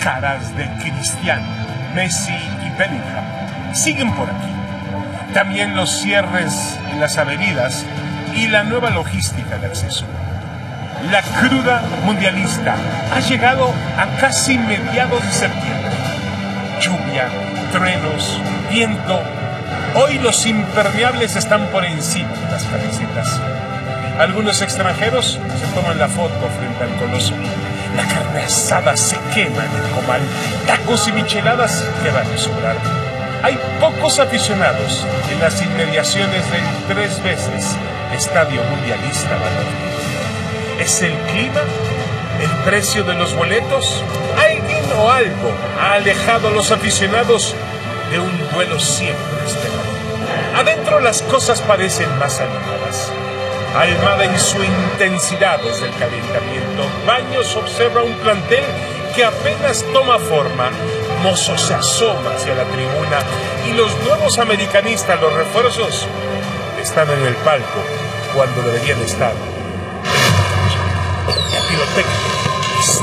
caras de Cristiano, Messi y Bellingham siguen por aquí. También los cierres en las avenidas y la nueva logística de acceso. La cruda mundialista ha llegado a casi mediados de septiembre. Lluvia, truenos, viento. Hoy los impermeables están por encima de las camisetas. Algunos extranjeros se toman la foto frente al coloso. La carne asada se quema en el comal. Tacos y micheladas quedan de sobrar. Hay pocos aficionados en las inmediaciones del 3 veces Estadio Mundialista Valladolid. ¿Es el clima? ¿El precio de los boletos? ¿Alguien o algo ha alejado a los aficionados de un duelo siempre esperado? Adentro las cosas parecen más animadas. Almada en su intensidad desde el calentamiento. Baños observa un plantel que apenas toma forma. Mozo se asoma hacia la tribuna y los nuevos americanistas, los refuerzos, están en el palco cuando deberían estar en la pirotecnia.